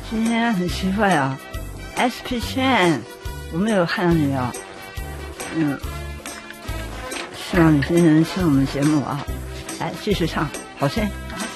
今天很奇怪啊 ，SP 圈我没有看到你啊，希望你今天能听我们节目啊，来继续唱，好听。